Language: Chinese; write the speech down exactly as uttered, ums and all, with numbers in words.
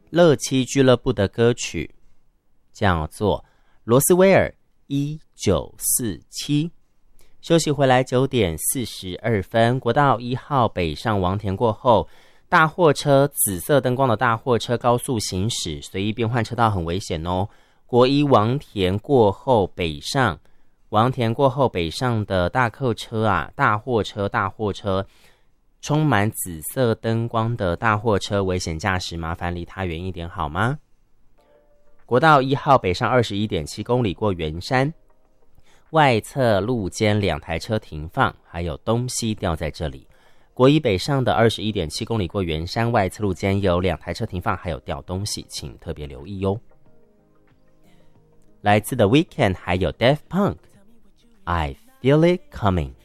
乐七俱乐部的歌曲，叫做罗斯威尔一九四七。休息回来九点四十二分，国道一号北上王田过后，大货车紫色灯光的大货车高速行驶，随意变换车道很危险哦。国一王田过后北上，王田过后北上的大客车啊，大货车大货车充满紫色灯光的大货车危险驾驶，麻烦离它远一点好吗？国道一号北上 二十一点七公里过圆山，外侧路肩两台车停放，还有东西掉在这里。国一北上的 二十一点七公里过圆山，外侧路肩有两台车停放，还有掉东西，请特别留意哦。来自 The Weeknd 还有 Daft Punk I Feel It Coming。